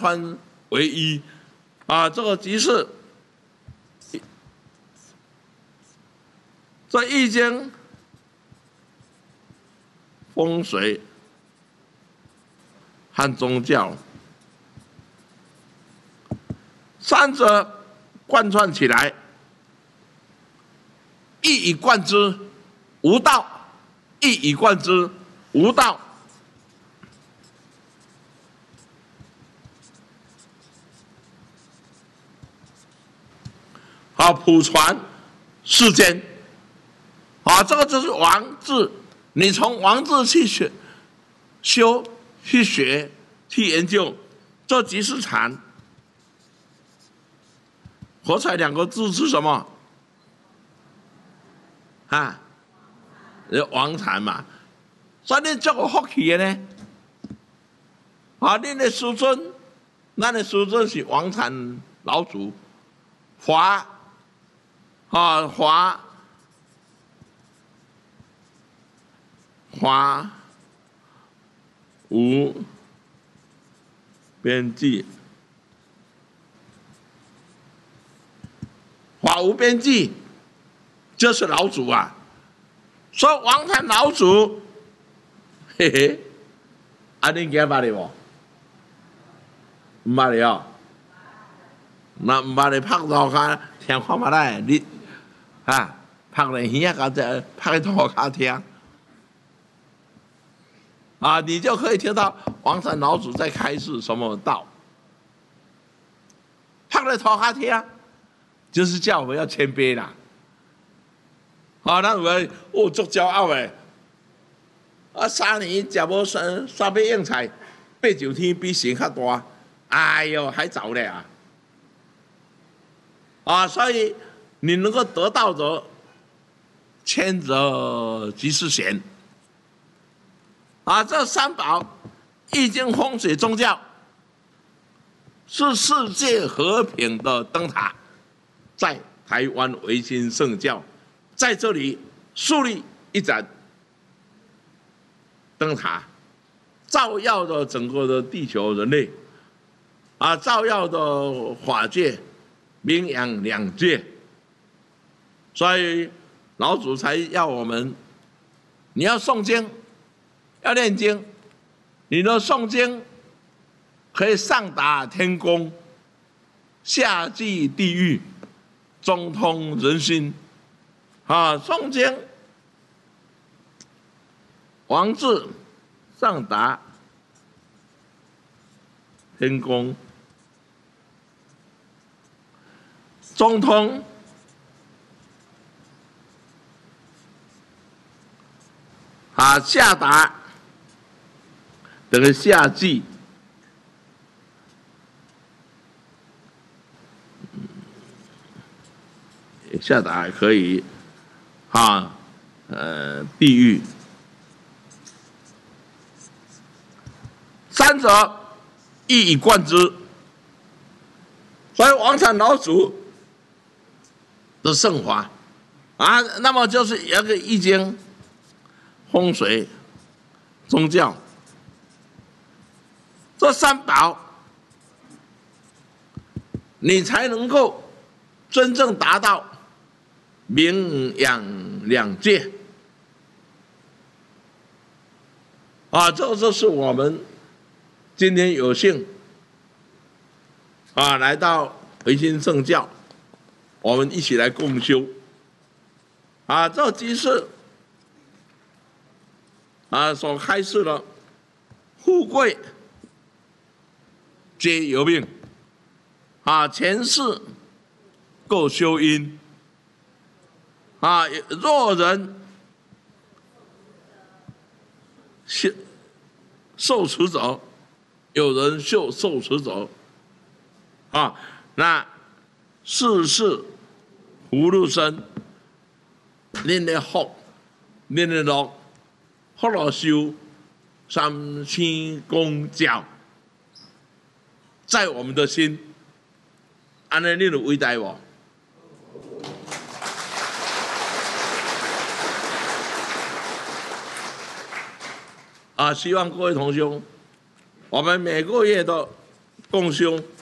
川为一，这个即是这易经、风水和宗教三者贯穿起来，一以贯之，无道；一以贯之，无道。普传世间，这个就是王字。你从王字去修、去学、去研究，这即是禅。火柴两个字是什么？王禅嘛。所以你这个福气的呢，你的师尊，咱的师尊是王禅老祖，华无边际，法无边际，就是老祖啊。所以王禅老祖，嘿嘿，你记得捌哩无？唔捌哩哦。那唔捌哩拍涂骹听看嘛来，你拍咧耳啊，甲拍咧涂骹听。你就可以听到王禅老祖在开示什么道。拍咧涂骹听，就是叫我们要谦卑啦。咱有诶，足骄傲诶。3年食无三杯硬菜，8九天比神较大。哎呦，还早嘞所以你能够得到的，谦则即是贤。这三宝，易经、风水、宗教，是世界和平的灯塔，在台湾维新圣教，在这里树立一盏灯塔，照耀着整个的地球人类，照耀着法界、名扬两界，所以老祖才要我们，你要诵经。要念经，你的诵经可以上达天宫，下济地狱，中通人心。诵经，王字上达天宫，中通下达。等于夏季，下达可以，地狱，三者一以贯之。所以王禅老祖的圣法那么就是一个易经、风水、宗教。这三宝，你才能够真正达到名扬两界。这就是我们今天有幸来到维新圣教，我们一起来共修。这即是所开示了富贵皆由命，前世够修因，若人受持者，有人受持者，那世世福禄生，恁的福，恁的禄，福禄寿3000公角。在我们的心，安尼你就伟大无？希望各位同兄，我们每个月的共修